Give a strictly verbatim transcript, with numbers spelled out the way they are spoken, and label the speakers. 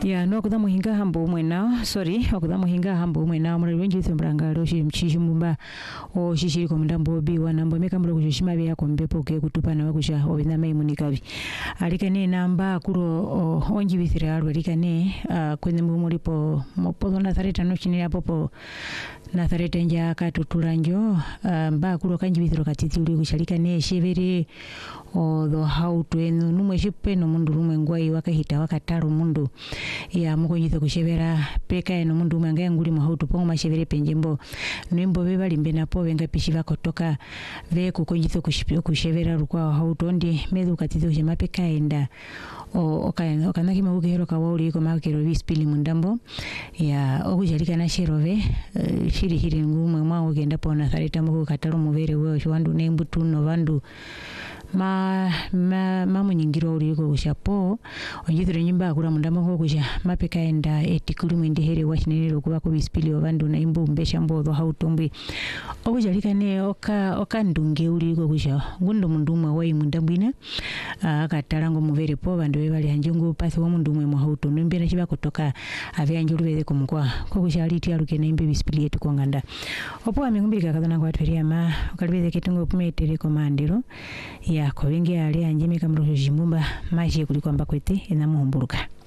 Speaker 1: Ya no kuda muhinga hambo mwena sorry okuda muhinga hambo mwena muri wenji thumbranga lo shi mchishi mumba o shishiri ko mndambo bi wanambo meka mlo kushima bya ko mbepo ke kutupa na wakusha obina mai munikabi alikane namba kuro onji bithira alo alikane kwene muri po mopo na thareta no chini hapo po na thareta nja katutulanjo mba kuro kanji bithiro katiti uli kushalikane shevere o do hautu enu numwe shipeno mundu rumwe ngwai wakahita wakataro mundu ya mukonyitho kushevera peka eno mundu mwangaye nguli mu hautu pongo mashevere penjembo nimbo bebali mbena po benga pishiva kotoka ve kukonyitho kushipio kushevera rukwa hautu ndi medu katitho shema peka enda o okaya okanaki magukero kawauli ko makero bispili mundambo ya okujalika na sherove uh, shiri hiri ngumwe mwango kenda pona tharita muko kataro muvere we shwandu nembutu no vandu ma ma mamu nyingiro uliko kushapo onjithire nyimba akura mundamo ko kusha mapeka enda etikulu mwindi here washinero kuba ko bispiliovandu na imbu mbesha mbodo hautombe okujalika ne oka okandunge uliko kusha ngundo mundumwe wai mundambina akatarango muvere po vandu bali hanjungu pasi wo mundumwe mu hauto nombera chiba kutoka avya njuru beze kumukwa ko kusha aliti aluke na imbe bispili yetu konganda opo amingumbika kadana kwa tweria ma kalibeze kitungo pumetere komandero ya kwa wengi ali anjime kamro jimumba maji kuliko amba kwete ina muhumburuka.